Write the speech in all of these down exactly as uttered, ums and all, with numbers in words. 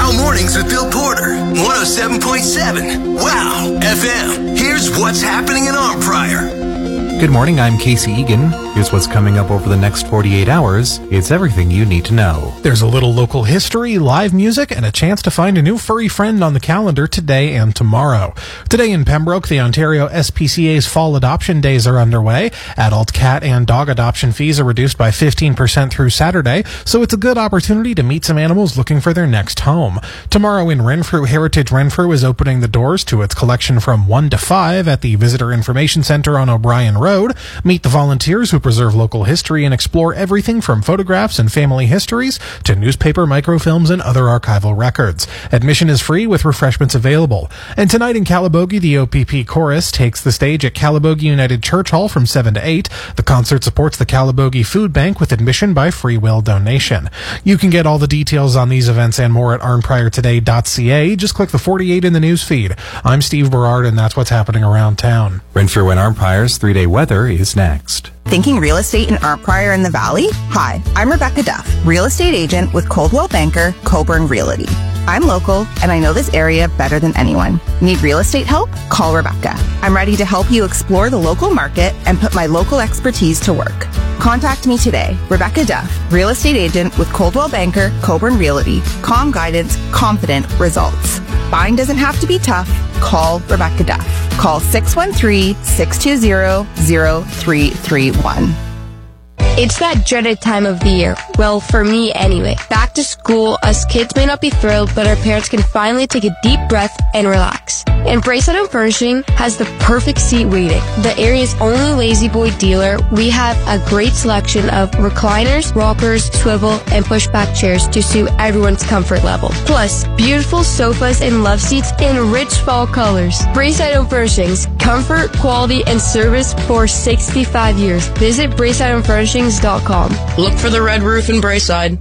Wow Mornings with Bill Porter, one oh seven point seven. Wow F M. Here's what's happening in Arnprior. Good morning, I'm Casey Egan. Here's what's coming up over the next forty-eight hours. It's everything you need to know. There's a little local history, live music, and a chance to find a new furry friend on the calendar today and tomorrow. Today in Pembroke, the Ontario S P C A's Fall Adoption Days are underway. Adult cat and dog adoption fees are reduced by fifteen percent through Saturday, so it's a good opportunity to meet some animals looking for their next home. Tomorrow in Renfrew, Heritage Renfrew is opening the doors to its collection from one to five at the Visitor Information Center on O'Brien Road. Meet the volunteers who preserve local history and explore everything from photographs and family histories to newspaper, microfilms, and other archival records. Admission is free with refreshments available. And tonight in Calabogie, the O P P Chorus takes the stage at Calabogie United Church Hall from seven to eight. The concert supports the Calabogie Food Bank with admission by free will donation. You can get all the details on these events and more at arnprior today dot c a. Just click the forty-eight in the news feed. I'm Steve Berard, and that's what's happening around town. Renfrew and Arnprior's three-day weather is next. Thinking real estate in Arnprior in the Valley? Hi, I'm Rebecca Duff, real estate agent with Coldwell Banker, Coburn Realty. I'm local, and I know this area better than anyone. Need real estate help? Call Rebecca. I'm ready to help you explore the local market and put my local expertise to work. Contact me today, Rebecca Duff, real estate agent with Coldwell Banker, Coburn Realty. Calm guidance, confident results. Buying doesn't have to be tough. Call Rebecca Duff. Call six one three, six two zero, zero three three one. It's that dreaded time of the year. Well, for me anyway. Back to school, us kids may not be thrilled, but our parents can finally take a deep breath and relax. And Braeside Home Furnishing has the perfect seat waiting. The area's only Lazy Boy dealer, we have a great selection of recliners, rockers, swivel, and pushback chairs to suit everyone's comfort level. Plus, beautiful sofas and love seats in rich fall colors. Braeside Home Furnishings, comfort, quality, and service for sixty-five years. Visit braeside home furnishings dot com. Look for the red roof in Braeside.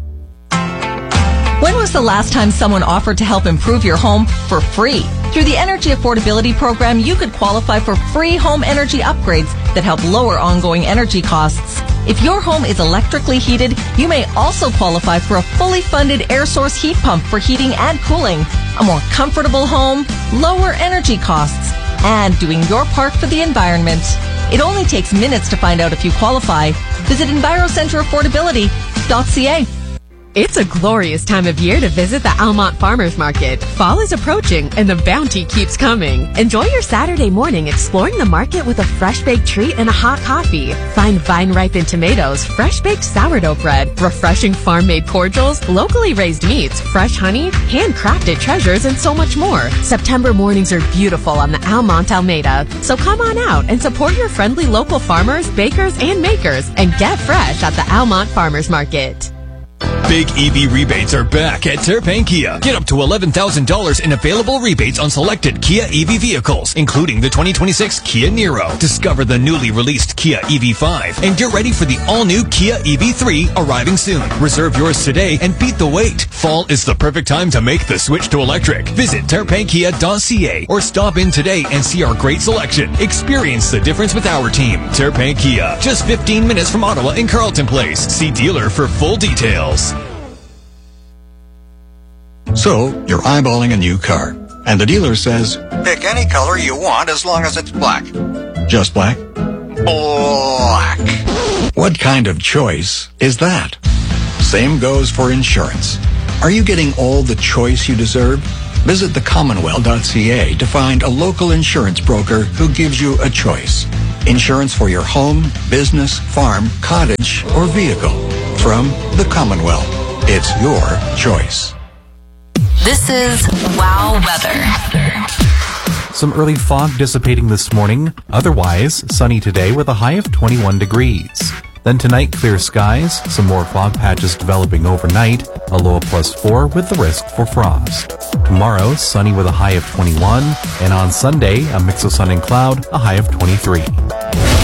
When was the last time someone offered to help improve your home for free? Through the Energy Affordability Program, you could qualify for free home energy upgrades that help lower ongoing energy costs. If your home is electrically heated, you may also qualify for a fully funded air source heat pump for heating and cooling. A more comfortable home, lower energy costs, and doing your part for the environment. It only takes minutes to find out if you qualify. Visit EnviroCenter Affordability dot c a. It's a glorious time of year to visit the Almont Farmers Market. Fall is approaching and the bounty keeps coming. Enjoy your Saturday morning exploring the market with a fresh baked treat and a hot coffee. Find vine-ripened tomatoes, fresh baked sourdough bread, refreshing farm-made cordials, locally raised meats, fresh honey, handcrafted treasures, and so much more. September mornings are beautiful on the Almont Almeida. So come on out and support your friendly local farmers, bakers, and makers and get fresh at the Almont Farmers Market. Big E V rebates are back at Terrapin Kia. Get up to eleven thousand dollars in available rebates on selected Kia E V vehicles, including the twenty twenty-six Kia Niro. Discover the newly released Kia E V five and get ready for the all-new Kia E V three arriving soon. Reserve yours today and beat the wait. Fall is the perfect time to make the switch to electric. Visit terrapin kia dot c a or stop in today and see our great selection. Experience the difference with our team. Terrapin Kia, just fifteen minutes from Ottawa in Carleton Place. See dealer for full details. So, you're eyeballing a new car, and the dealer says, pick any color you want as long as it's black. Just black? Black. What kind of choice is that? Same goes for insurance. Are you getting all the choice you deserve? Visit the commonwealth dot c a to find a local insurance broker who gives you a choice. Insurance for your home, business, farm, cottage, or vehicle. From the Commonwealth. It's your choice. This is Wow Weather. Some early fog dissipating this morning. Otherwise, sunny today with a high of twenty-one degrees. Then tonight, clear skies, some more fog patches developing overnight, a low of plus four with the risk for frost. Tomorrow, sunny with a high of twenty-one, and on Sunday, a mix of sun and cloud, a high of twenty-three.